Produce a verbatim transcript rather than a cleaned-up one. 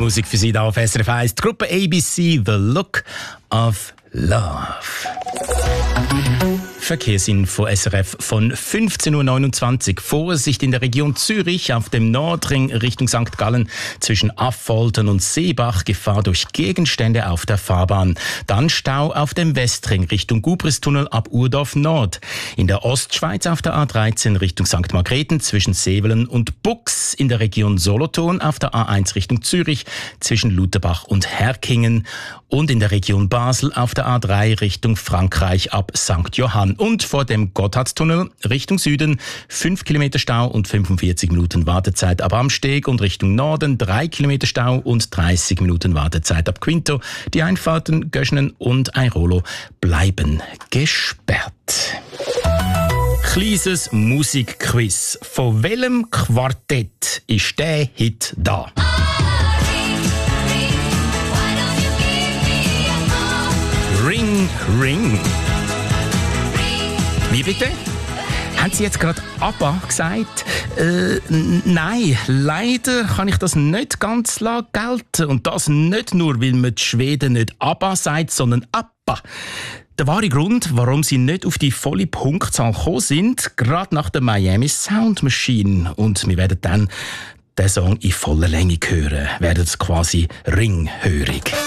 Musik für Sie da auf S R F eins. Die Gruppe A B C, The Look of Love. Verkehrsinfo S R F von fünfzehn Uhr neunundzwanzig. Vorsicht in der Region Zürich auf dem Nordring Richtung Sankt Gallen zwischen Affoltern und Seebach. Gefahr durch Gegenstände auf der Fahrbahn. Dann Stau auf dem Westring Richtung Gubristunnel ab Urdorf Nord. In der Ostschweiz auf der A dreizehn Richtung Sankt Margrethen zwischen Sevelen und Bux. In der Region Solothurn auf der A eins Richtung Zürich zwischen Lutherbach und Herkingen. Und in der Region Basel auf der A drei Richtung Frankreich ab Sankt Johann. Und vor dem Gotthardstunnel Richtung Süden fünf Kilometer Stau und fünfundvierzig Minuten Wartezeit ab Amsteg und Richtung Norden drei Kilometer Stau und dreißig Minuten Wartezeit ab Quinto. Die Einfahrten Göschnen und Airolo bleiben gesperrt. Kleines Musikquiz. Von welchem Quartett ist der Hit da? Ring, Ring. Wie bitte? Haben Sie jetzt gerade ABBA gesagt? Äh, nein, leider kann ich das nicht ganz gelten. Und das nicht nur, weil man die Schweden nicht ABBA sagt, sondern ABBA. Der wahre Grund, warum sie nicht auf die volle Punktzahl gekommen sind, gerade nach der Miami Sound Machine. Und wir werden dann den Song in voller Länge hören, werden quasi ringhörig.